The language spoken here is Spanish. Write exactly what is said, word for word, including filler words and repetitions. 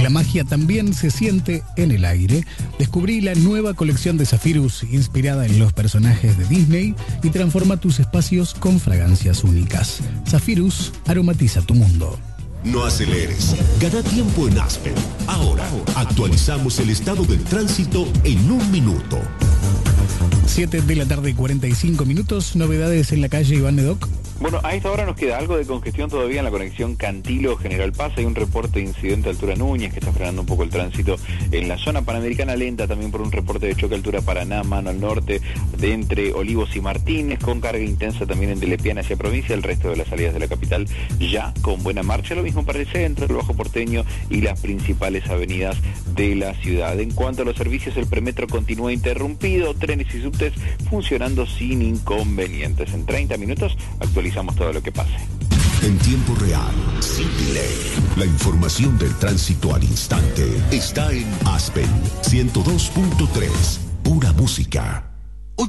La magia también se siente en el aire. Descubrí la nueva colección de Zephyrus inspirada en los personajes de Disney y transforma tus espacios con fragancias únicas. Zephyrus aromatiza tu mundo. No aceleres. Gana tiempo en Aspen. Ahora, actualizamos el estado del tránsito en un minuto. siete de la tarde, cuarenta y cinco minutos. Novedades en la calle Iván Nedoc. Bueno, a esta hora nos queda algo de congestión todavía en la conexión Cantilo-General Paz. Hay un reporte de incidente a altura Núñez que está frenando un poco el tránsito en la zona Panamericana Lenta, también por un reporte de choque a altura Paraná, mano al norte, de entre Olivos y Martínez, con carga intensa también en Lepiana hacia provincia. El resto de las salidas de la capital ya con buena marcha. Lo mismo para el centro, el Bajo Porteño y las principales avenidas de la ciudad. En cuanto a los servicios, el premetro continúa interrumpido, trenes y subtes funcionando sin inconvenientes. En treinta minutos actualizamos todo lo que pase. En tiempo real, sin delay. La información del tránsito al instante está en Aspen ciento dos punto tres. Pura música.